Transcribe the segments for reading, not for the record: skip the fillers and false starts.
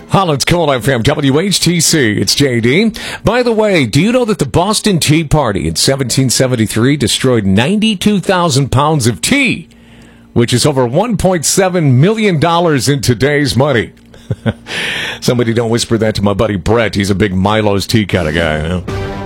Holland's Cool FM, WHTC. It's JD. By the way, do you know that the Boston Tea Party in 1773 destroyed 92,000 pounds of tea, which is over $1.7 million in today's money? Somebody don't whisper that to my buddy Brett. He's a big Milo's tea kind of guy. You know?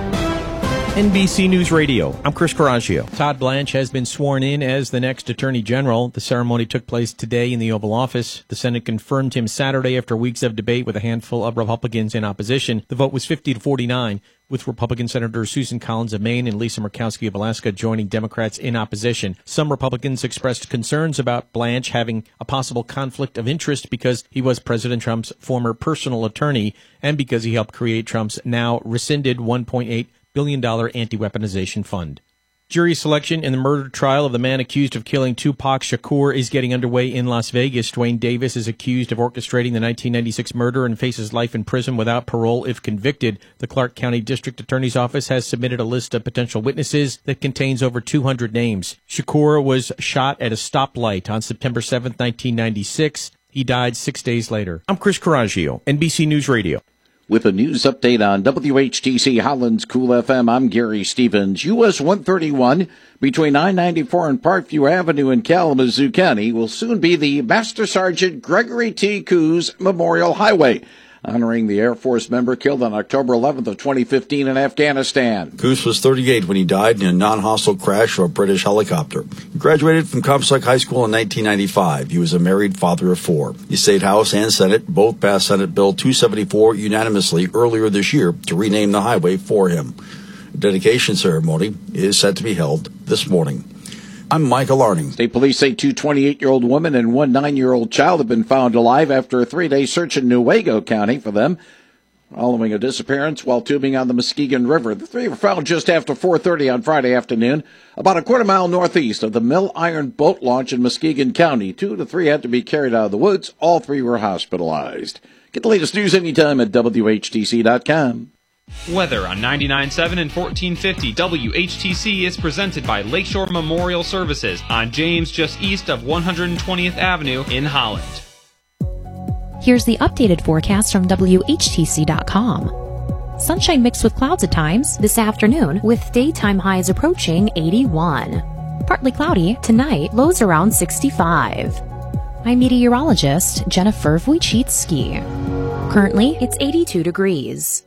NBC News Radio. I'm Chris Coraggio. Todd Blanche has been sworn in as the next Attorney General. The ceremony took place today in the Oval Office. The Senate confirmed him Saturday after weeks of debate with a handful of Republicans in opposition. The vote was 50-49, with Republican Senators Susan Collins of Maine and Lisa Murkowski of Alaska joining Democrats in opposition. Some Republicans expressed concerns about Blanche having a possible conflict of interest because he was President Trump's former personal attorney and because he helped create Trump's now rescinded $1.8 billion anti-weaponization fund. Jury selection in the murder trial of the man accused of killing Tupac Shakur is getting underway in Las Vegas. Dwayne Davis is accused of orchestrating the 1996 murder and faces life in prison without parole if convicted. The Clark County District Attorney's Office has submitted a list of potential witnesses that contains over 200 names. Shakur was shot at a stoplight on September 7, 1996. He died 6 days later. I'm Chris Coraggio, NBC News Radio. With a news update on WHTC Holland's Cool FM, I'm Gary Stevens. US 131 between I-94 and Parkview Avenue in Kalamazoo County will soon be the Master Sergeant Gregory T. Coos Memorial Highway, honoring the Air Force member killed on October 11th of 2015 in Afghanistan. Coos was 38 when he died in a non-hostile crash of a British helicopter. He graduated from Comstock High School in 1995. He was a married father of 4. The State House and Senate both passed Senate Bill 274 unanimously earlier this year to rename the highway for him. A dedication ceremony is set to be held this morning. I'm Michael Arning. State police say 2 28-year-old women and 1 9-year-old child have been found alive after a 3-day search in Newaygo County for them following a disappearance while tubing on the Muskegon River. The 3 were found just after 4:30 on Friday afternoon, about a quarter-mile northeast of the Mill Iron boat launch in Muskegon County. 2 of the 3 had to be carried out of the woods. All 3 were hospitalized. Get the latest news anytime at WHTC.com. Weather on 99.7 and 1450 WHTC is presented by Lakeshore Memorial Services on James, just east of 120th Avenue in Holland. Here's the updated forecast from WHTC.com. Sunshine mixed with clouds at times this afternoon, with daytime highs approaching 81. Partly cloudy tonight, lows around 65. I'm meteorologist Jennifer Wojcicki. Currently, it's 82 degrees.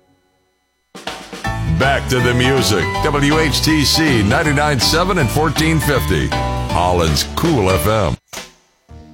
Back to the music. WHTC 99.7 and 1450. Holland's Cool FM.